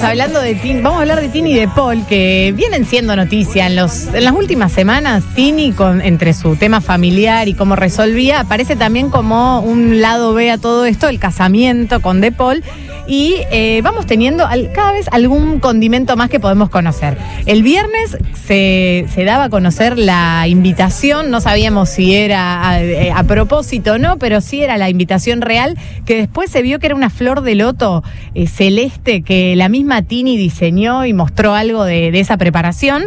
hablando de Tini, vamos a hablar de Tini y de Paul, que vienen siendo noticia en las últimas semanas. Tini, entre su tema familiar y cómo resolvía, aparece también como un lado B a todo esto, el casamiento con De Paul. Y vamos teniendo cada vez algún condimento más que podemos conocer. El viernes se daba a conocer la invitación, no sabíamos si era a propósito o no, pero sí era la invitación real, que después se vio que era una flor de loto celeste que la misma Tini diseñó y mostró algo de esa preparación.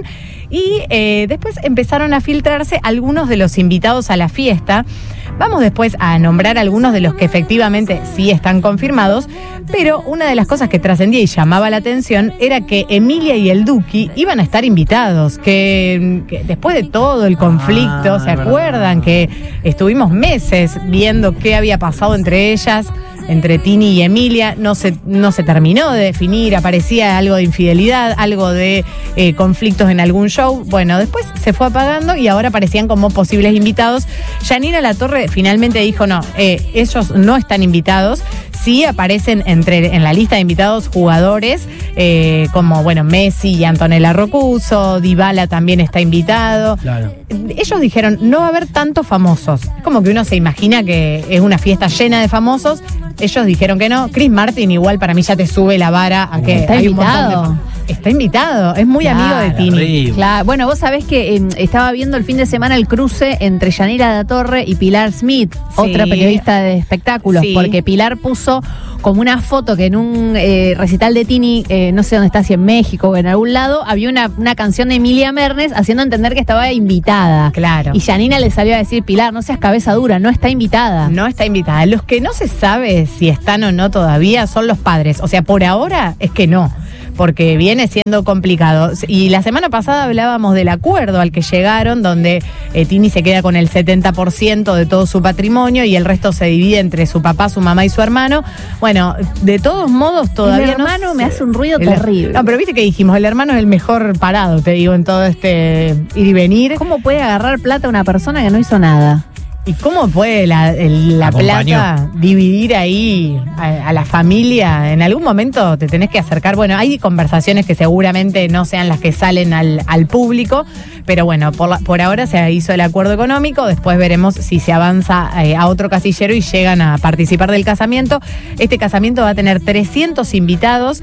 Y después empezaron a filtrarse algunos de los invitados a la fiesta. Vamos después a nombrar algunos de los que efectivamente sí están confirmados, pero una de las cosas que trascendía y llamaba la atención era que Emilia y el Duki iban a estar invitados, que después de todo el conflicto, ¿se acuerdan? Que estuvimos meses viendo qué había pasado entre ellas, entre Tini y Emilia, no se terminó de definir, aparecía algo de infidelidad, algo de conflictos en algún show. Bueno, después se fue apagando y ahora aparecían como posibles invitados. Yanira Latorre finalmente dijo no, ellos no están invitados. Sí aparecen en la lista de invitados jugadores como Messi y Antonella Roccuzzo, Dybala también está invitado. Claro. Ellos dijeron no va a haber tantos famosos. Es como que uno se imagina que es una fiesta llena de famosos. Ellos dijeron que no. Chris Martin igual para mí ya te sube la vara a que está hay invitado. Un montón de... Está invitado, es muy amigo de Tini. Claro. Bueno, vos sabés que estaba viendo el fin de semana el cruce entre Yanira Latorre y Pilar Smith, otra periodista de espectáculos, porque Pilar puso como una foto que en un recital de Tini, no sé dónde está, si en México o en algún lado, había una canción de Emilia Mernes haciendo entender que estaba invitada. Claro. Y Yanina le salió a decir, Pilar, no seas cabeza dura, no está invitada. No está invitada. Los que no se sabe si están o no todavía son los padres. O sea, por ahora es que no, porque viene siendo complicado. Y la semana pasada hablábamos del acuerdo al que llegaron, donde Tini se queda con el 70% de todo su patrimonio y el resto se divide entre su papá, su mamá y su hermano. Bueno, de todos modos todavía el hermano me hace un ruido terrible. No, pero viste que dijimos, el hermano es el mejor parado, te digo, en todo este ir y venir. ¿Cómo puede agarrar plata una persona que no hizo nada? ¿Y cómo puede la plata dividir ahí a la familia? En algún momento te tenés que acercar. Bueno, hay conversaciones que seguramente no sean las que salen al público, pero bueno, por ahora se hizo el acuerdo económico. Después veremos si se avanza a otro casillero y llegan a participar del casamiento. Este casamiento va a tener 300 invitados.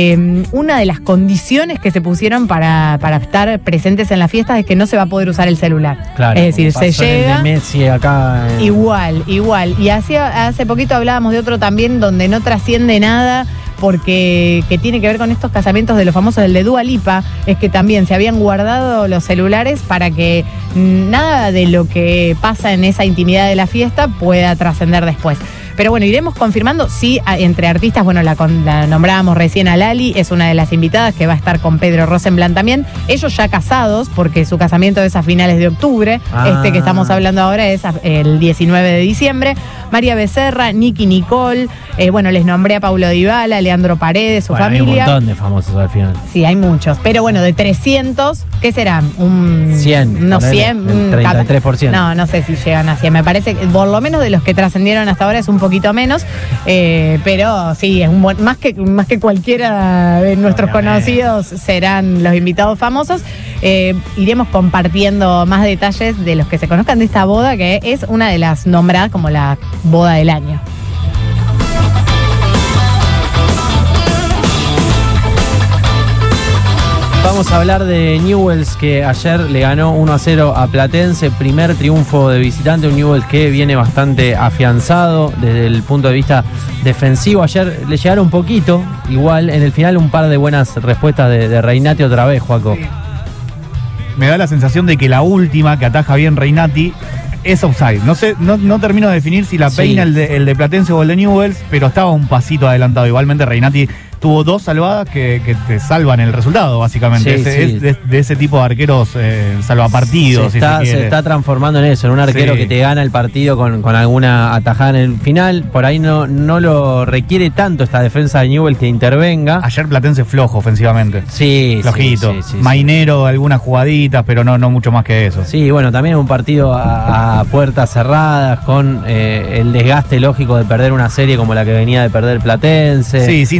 Una de las condiciones que se pusieron para estar presentes en la fiesta es que no se va a poder usar el celular. Claro, es decir, se llega... De Messi acá. Igual. Y hace poquito hablábamos de otro también donde no trasciende nada, porque que tiene que ver con estos casamientos de los famosos, el de Dua Lipa, es que también se habían guardado los celulares para que nada de lo que pasa en esa intimidad de la fiesta pueda trascender después. Pero bueno, iremos confirmando. Sí, entre artistas, bueno, la nombrábamos recién a Lali, es una de las invitadas que va a estar con Pedro Rosenblatt también. Ellos ya casados, porque su casamiento es a finales de octubre. Este que estamos hablando ahora es el 19 de diciembre. María Becerra, Nicky Nicole, bueno, les nombré a Paulo Dybala, Leandro Paredes, su familia. Hay un montón de famosos al final. Sí, hay muchos. Pero bueno, de 300, ¿qué serán? 100. No, 100. El 33%. No sé si llegan a 100. Me parece que por lo menos de los que trascendieron hasta ahora es un poquito menos, pero sí, es más que cualquiera de nuestros conocidos serán los invitados famosos. Iremos compartiendo más detalles de los que se conozcan de esta boda, que es una de las nombradas como la boda del año. Vamos a hablar de Newell's, que ayer le ganó 1-0 a Platense, primer triunfo de visitante, un Newell's que viene bastante afianzado desde el punto de vista defensivo. Ayer le llegaron un poquito, igual en el final un par de buenas respuestas de Reinati otra vez, Joaco. Sí. Me da la sensación de que la última que ataja bien Reinati es offside. No termino de definir si la peina el de Platense o el de Newell's, pero estaba un pasito adelantado. Igualmente Reinati tuvo dos salvadas que te salvan el resultado, básicamente. Es de ese tipo de arqueros salvapartidos. Se está transformando en eso, en un arquero que te gana el partido con alguna atajada en el final. Por ahí no lo requiere tanto esta defensa de Newell's que intervenga. Ayer Platense flojo ofensivamente. Flojito. Mainero, algunas jugaditas, pero no mucho más que eso. Sí, bueno, también un partido a puertas cerradas, con el desgaste lógico de perder una serie como la que venía de perder Platense. Sí, sin la gente.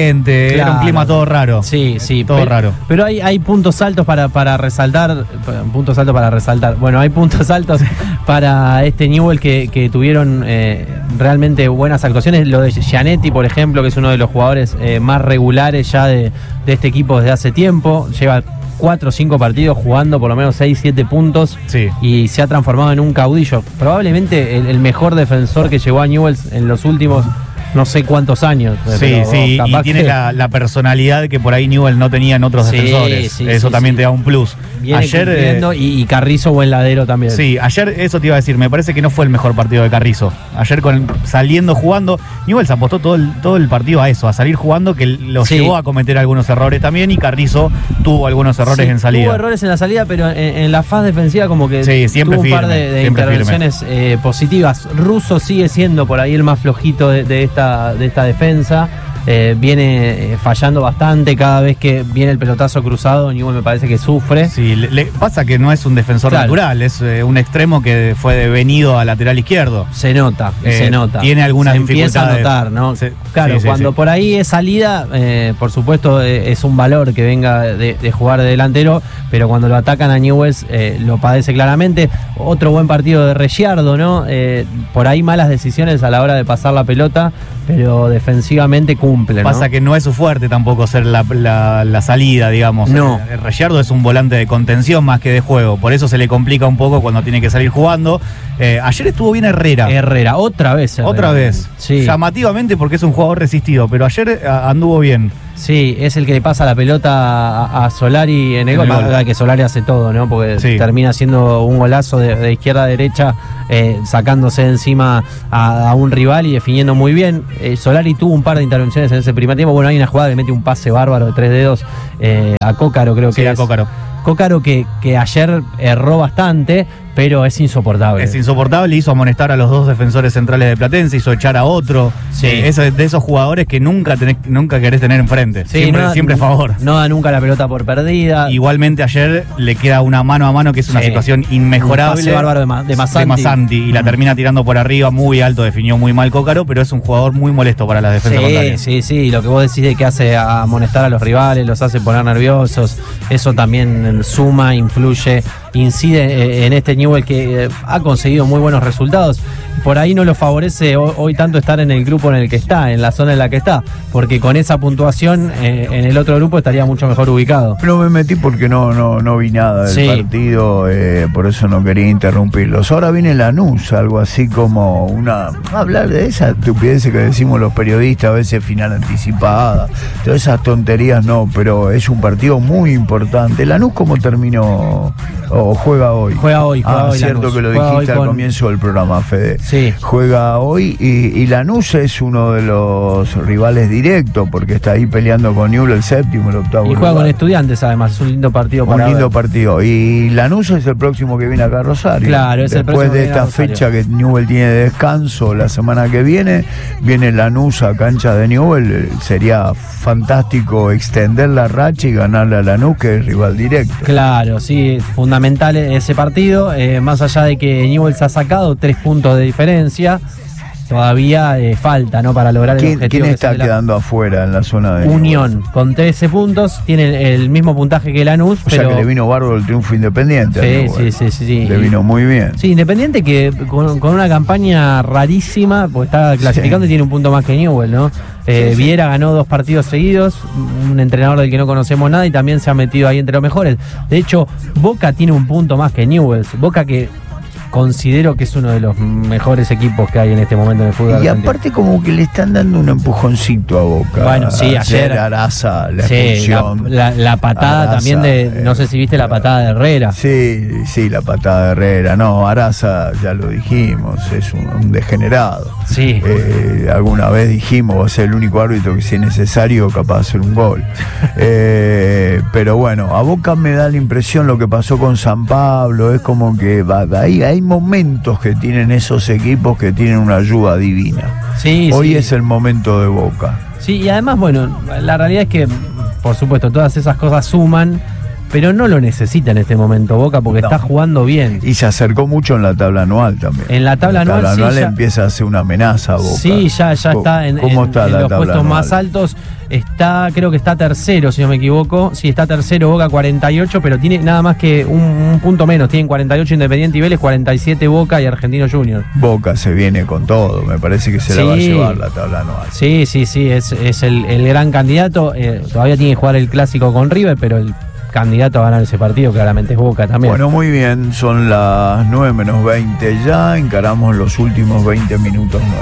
gente, era un clima todo raro. Sí, todo raro. Pero hay puntos altos para resaltar. Puntos altos para resaltar. Bueno, hay puntos altos para este Newell que tuvieron realmente buenas actuaciones. Lo de Gianetti, por ejemplo, que es uno de los jugadores más regulares ya de este equipo desde hace tiempo. Lleva 4 o 5 partidos jugando por lo menos 6, 7 puntos y se ha transformado en un caudillo. Probablemente el mejor defensor que llegó a Newell's en los últimos no sé cuántos años. Sí, y tiene la personalidad que por ahí Newell no tenía en otros defensores. Eso también te da un plus. Viene ayer y Carrizo buen ladero también. Sí, ayer eso te iba a decir, me parece que no fue el mejor partido de Carrizo. Ayer saliendo jugando, Newell se apostó todo el partido a eso, a salir jugando, que los llevó a cometer algunos errores también, y Carrizo tuvo algunos errores en salida. Tuvo errores en la salida, pero en la fase defensiva como que siempre tuvo un par de intervenciones positivas. Russo sigue siendo por ahí el más flojito de esta defensa. Viene fallando bastante cada vez que viene el pelotazo cruzado. Newell me parece que sufre. Sí, le pasa que no es un defensor natural, es un extremo que fue devenido a lateral izquierdo. Se nota. Tiene algunas dificultades. Empieza a notar, ¿no? Cuando por ahí es salida, por supuesto es un valor que venga de jugar de delantero, pero cuando lo atacan a Newell's lo padece claramente. Otro buen partido de Reggiardo, ¿no? Por ahí malas decisiones a la hora de pasar la pelota, pero defensivamente cumple, ¿no? Pasa que no es su fuerte tampoco ser la salida, digamos. No. Reggiardo es un volante de contención más que de juego, por eso se le complica un poco cuando tiene que salir jugando. Ayer estuvo bien Herrera, otra vez. Sí. Llamativamente porque es un jugador resistido, pero ayer anduvo bien. Sí, es el que le pasa la pelota a Solari en el gol. La verdad que Solari hace todo, ¿no? Porque termina siendo un golazo de izquierda a derecha, sacándose de encima a un rival y definiendo muy bien. Solari tuvo un par de intervenciones en ese primer tiempo. Bueno, hay una jugada que mete un pase bárbaro de 3 dedos a Cócaro, creo que es. Cócaro que ayer erró bastante, pero es insoportable. Es insoportable, hizo amonestar a los 2 defensores centrales de Platense, hizo echar a otro. Es de esos jugadores que nunca querés tener enfrente. Siempre a favor. No da nunca la pelota por perdida. Igualmente ayer le queda una mano a mano que es una situación inmejorable. Un pase bárbaro de Masanti. Y la termina tirando por arriba muy alto, definió muy mal Cócaro, pero es un jugador muy molesto para las defensas contrarias. Sí, lo que vos decís de que hace amonestar a los rivales, los hace poner nerviosos, eso también suma, influye, incide en este Newell que ha conseguido muy buenos resultados. Por ahí no lo favorece hoy tanto estar en el grupo en el que está, en la zona en la que está, porque con esa puntuación en el otro grupo estaría mucho mejor ubicado. Pero me metí porque no vi nada del partido, por eso no quería interrumpirlos. Ahora viene Lanús, algo así como hablar de esa estupidez que decimos los periodistas, a veces final anticipada, todas esas tonterías no, pero es un partido muy importante. Lanús, ¿cómo terminó? ¿O juega hoy? Juega hoy. Cierto Lanús. Que lo dijiste al comienzo del programa, Fede. Sí. Juega hoy y Lanús es uno de los rivales directos porque está ahí peleando con Newell el séptimo, el octavo. Y juega lugar con Estudiantes además, es un lindo partido para lindo partido. Y Lanús es el próximo que viene acá a Rosario. Claro, es el próximo. Después de esta fecha que Newell tiene de descanso, la semana que viene Lanús a cancha de Newell. Sería fantástico extender la racha y ganarle a Lanús, que es rival directo. Claro, sí, fundamental ese partido, más allá de que Newell se ha sacado 3 puntos de diferencia, todavía falta, ¿no? Para lograr el objetivo. ¿Quién está quedando afuera en la zona de Unión? Newell? Con 13 puntos, tiene el mismo puntaje que Lanús. O sea que le vino bárbaro el triunfo Independiente. Sí. Le vino muy bien. Sí, Independiente que con una campaña rarísima, porque está clasificando y tiene un punto más que Newell, ¿no? Viera ganó 2 partidos seguidos, un entrenador del que no conocemos nada y también se ha metido ahí entre los mejores. De hecho, Boca tiene un punto más que Newell's. Boca que considero que es uno de los mejores equipos que hay en este momento en el fútbol. Y aparte como que le están dando un empujoncito a Boca. Bueno, sí, ayer Araza, la expulsión. La patada Araza, también no sé si viste la patada de Herrera. Sí, la patada de Herrera. No, Araza, ya lo dijimos, es un degenerado. Sí. Alguna vez dijimos, va a ser el único árbitro que si es necesario capaz de hacer un gol. Pero bueno, a Boca me da la impresión lo que pasó con San Pablo, es como que hay momentos que tienen esos equipos que tienen una ayuda divina. Hoy es el momento de Boca. Sí, y además, bueno, la realidad es que, por supuesto, todas esas cosas suman, pero no lo necesita en este momento Boca porque está jugando bien. Y se acercó mucho en la tabla anual también. En la tabla anual, sí, empieza a ser una amenaza a Boca. Sí, ya está en ¿Cómo está en la los tabla puestos anual? más altos. Creo que está tercero, si no me equivoco. Sí, está tercero Boca 48, pero tiene nada más que un punto menos. Tienen 48 Independiente y Vélez, 47 Boca y Argentino Junior. Boca se viene con todo, me parece que se la va a llevar la tabla anual. Sí, es el gran candidato. Todavía tiene que jugar el clásico con River, pero el candidato a ganar ese partido claramente es Boca también. Bueno, muy bien, son las 9 menos 20 ya, encaramos los últimos 20 minutos.